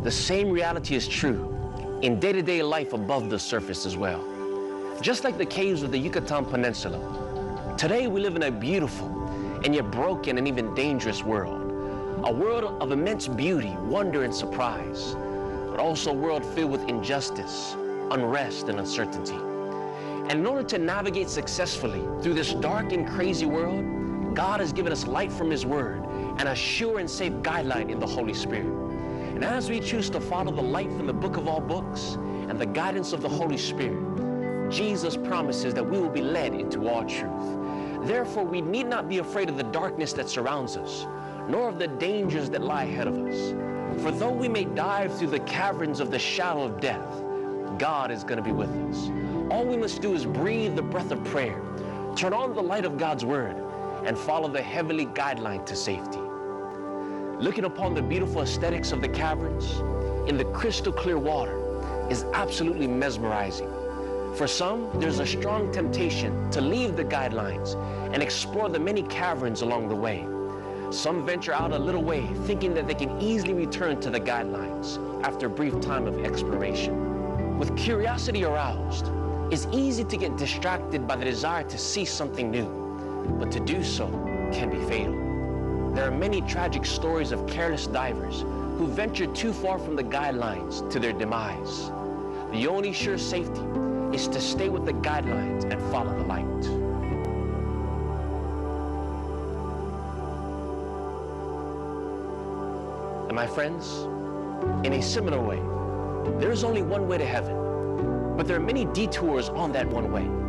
the same reality is true in day-to-day life above the surface as well. Just like the caves of the Yucatan Peninsula, today we live in a beautiful and yet broken and even dangerous world. A world of immense beauty, wonder, and surprise, but also a world filled with injustice, unrest, and uncertainty. And in order to navigate successfully through this dark and crazy world, God has given us light from His Word and a sure and safe guideline in the Holy Spirit. And as we choose to follow the light from the book of all books and the guidance of the Holy Spirit, Jesus promises that we will be led into all truth. Therefore, we need not be afraid of the darkness that surrounds us, nor of the dangers that lie ahead of us. For though we may dive through the caverns of the shadow of death, God is going to be with us. All we must do is breathe the breath of prayer, turn on the light of God's Word, and follow the heavenly guideline to safety. Looking upon the beautiful aesthetics of the caverns in the crystal clear water is absolutely mesmerizing. For some, there's a strong temptation to leave the guidelines and explore the many caverns along the way. Some venture out a little way thinking that they can easily return to the guidelines after a brief time of exploration. With curiosity aroused, it's easy to get distracted by the desire to see something new, but to do so can be fatal. There are many tragic stories of careless divers who venture too far from the guidelines to their demise. The only sure safety is to stay with the guidelines and follow the light. And my friends, in a similar way, there is only one way to heaven, but there are many detours on that one way.